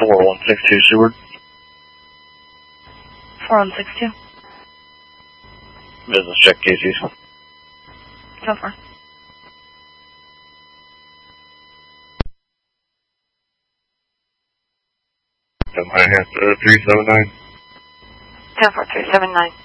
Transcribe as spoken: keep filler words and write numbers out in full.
four one six two Seward. four one six two. Business check Casey's. So far. Ten four three seven nine. ten four three seven nine.